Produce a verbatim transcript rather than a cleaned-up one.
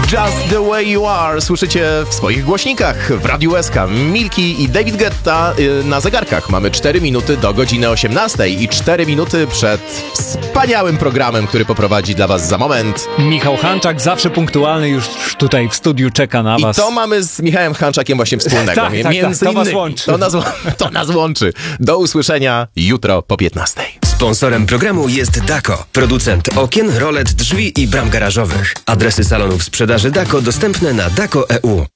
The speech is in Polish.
Just the way you are słyszycie w swoich głośnikach w Radiu S K. Milki i David Guetta yy, na zegarkach. Mamy cztery minuty do godziny osiemnastej i cztery minuty przed wspaniałym programem, który poprowadzi dla was za moment Michał Hanczak, zawsze punktualny, już tutaj w studiu czeka na was. I to mamy z Michałem Hanczakiem właśnie wspólnego. tak, tak, Między tak, to was innymi. łączy. To nas, to nas łączy. Do usłyszenia jutro po piętnastej. Sponsorem programu jest Dako, producent okien, rolet, drzwi i bram garażowych. Adresy salonów sprzedaży Dako dostępne na dako kropka e u.